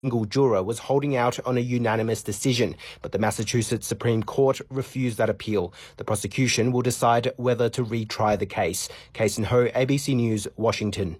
single juror was holding out on a unanimous decision, but the Massachusetts Supreme Court refused that appeal. The prosecution will decide whether to retry the case. Kason Ho, ABC News, Washington.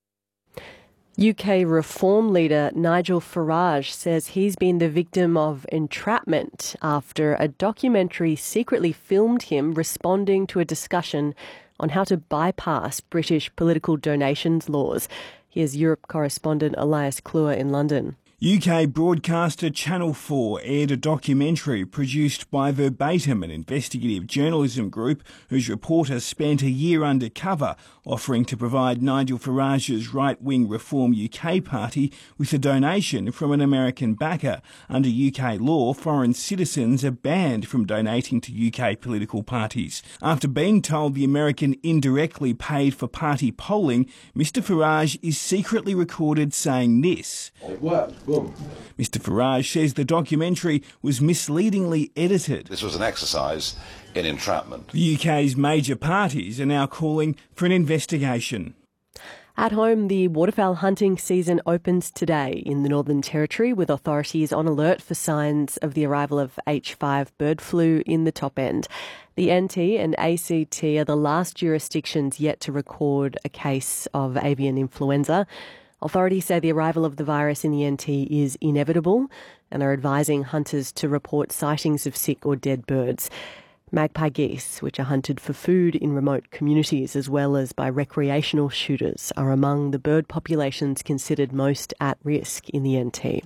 UK Reform leader Nigel Farage says he's been the victim of entrapment after a documentary secretly filmed him responding to a discussion on how to bypass British political donations laws. Here's Europe correspondent Elias Kluwer in London. UK broadcaster Channel 4 aired a documentary produced by Verbatim, an investigative journalism group whose reporters spent a year undercover offering to provide Nigel Farage's right-wing Reform UK party with a donation from an American backer. Under UK law, foreign citizens are banned from donating to UK political parties. After being told the American indirectly paid for party polling, Mr Farage is secretly recorded saying this. It worked. Boom. Mr Farage says the documentary was misleadingly edited. This was an exercise in entrapment. The UK's major parties are now calling for an investigation. At home, the waterfowl hunting season opens today in the Northern Territory, with authorities on alert for signs of the arrival of H5 bird flu in the top end. The NT and ACT are the last jurisdictions yet to record a case of avian influenza. Authorities say the arrival of the virus in the NT is inevitable and are advising hunters to report sightings of sick or dead birds. Magpie geese, which are hunted for food in remote communities as well as by recreational shooters, are among the bird populations considered most at risk in the NT.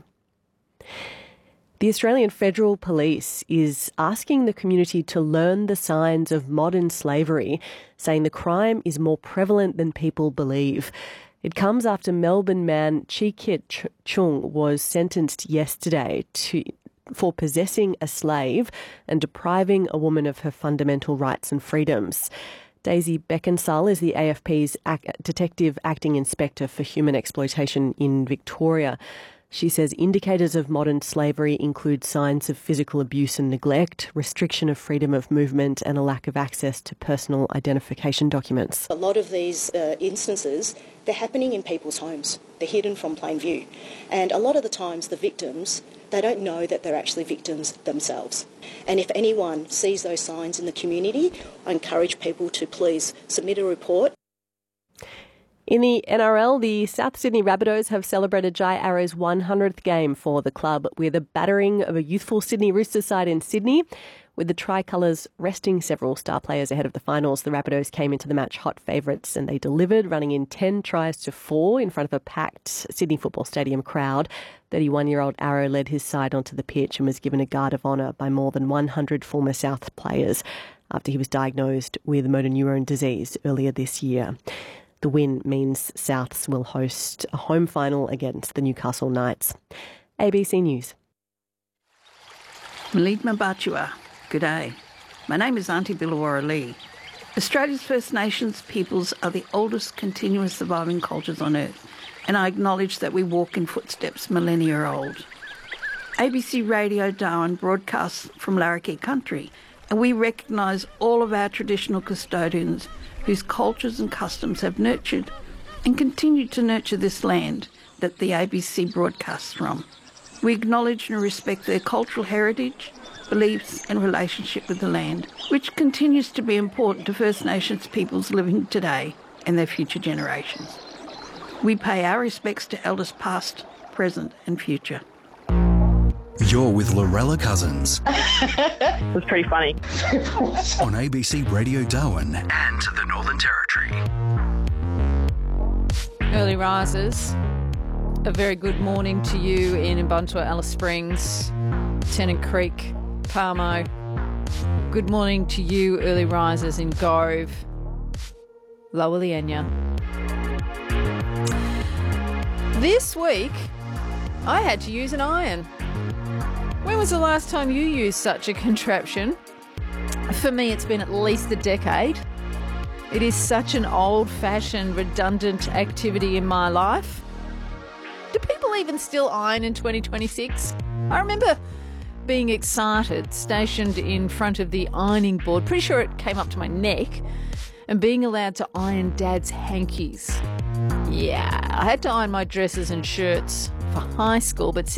The Australian Federal Police is asking the community to learn the signs of modern slavery, saying the crime is more prevalent than people believe. It comes after Melbourne man Chi Kit Chung was sentenced yesterday for possessing a slave and depriving a woman of her fundamental rights and freedoms. Daisy Beckinsale is the AFP's Detective Acting Inspector for Human Exploitation in Victoria. She says indicators of modern slavery include signs of physical abuse and neglect, restriction of freedom of movement, and a lack of access to personal identification documents. A lot of these instances, they're happening in people's homes. They're hidden from plain view. And a lot of the times the victims, they don't know that they're actually victims themselves. And if anyone sees those signs in the community, I encourage people to please submit a report. In the NRL, the South Sydney Rabbitohs have celebrated Jai Arrow's 100th game for the club with a battering of a youthful Sydney Roosters side in Sydney. With the Tricolours resting several star players ahead of the finals, the Rabbitohs came into the match hot favourites and they delivered, running in 10 tries to 4 in front of a packed Sydney Football Stadium crowd. 31-year-old Arrow led his side onto the pitch and was given a guard of honour by more than 100 former South players after he was diagnosed with motor neurone disease earlier this year. The win means Souths will host a home final against the Newcastle Knights. ABC News. Malidma Batua, good day. My name is Auntie Billawara Lee. Australia's First Nations peoples are the oldest continuous surviving cultures on Earth, and I acknowledge that we walk in footsteps millennia old. ABC Radio Darwin broadcasts from Larrakia country, and we recognise all of our traditional custodians whose cultures and customs have nurtured and continue to nurture this land that the ABC broadcasts from. We acknowledge and respect their cultural heritage, beliefs and relationship with the land, which continues to be important to First Nations peoples living today and their future generations. We pay our respects to elders past, present and future. You're with Lorella Cousins. It was pretty funny. On ABC Radio Darwin and the Northern Territory. Early risers, a very good morning to you in Ubuntua, Alice Springs, Tennant Creek, Palmo. Good morning to you, early risers in Gove, Lower Leanya. This week, I had to use an iron. When was the last time you used such a contraption? For me, it's been at least a decade. It is such an old-fashioned, redundant activity in my life. Do people even still iron in 2026? I remember being excited, stationed in front of the ironing board, pretty sure it came up to my neck, and being allowed to iron Dad's hankies. Yeah, I had to iron my dresses and shirts. for high school, but